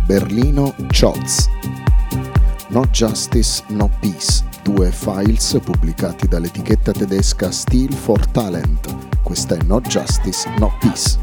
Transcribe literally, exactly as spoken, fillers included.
Berlino Scholz. No Justice, No Peace, due files pubblicati dall'etichetta tedesca Steel for Talent. Questa è No Justice, No Peace.